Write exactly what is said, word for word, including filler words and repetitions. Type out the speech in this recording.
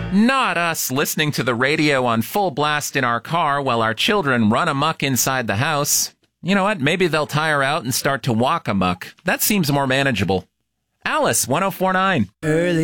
Not us listening to the radio on full blast in our car while our children run amok inside the house. You know what? Maybe they'll tire out and start to walk amok. That seems more manageable. Alice, one oh four point nine. Early